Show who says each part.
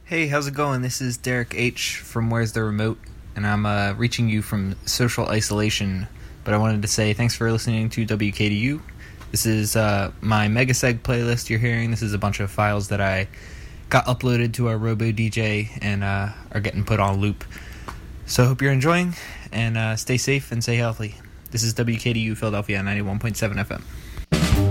Speaker 1: Hey, how's it going? This is Derek H. from Where's the Remote, and I'm reaching you from social isolation. But I wanted to say thanks for listening to WKDU. This is my Megaseg playlist you're hearing. This is a bunch of files that I got uploaded to our Robo DJ and are getting put on loop. So I hope you're enjoying, and stay safe and stay healthy. This is WKDU Philadelphia 91.7 FM.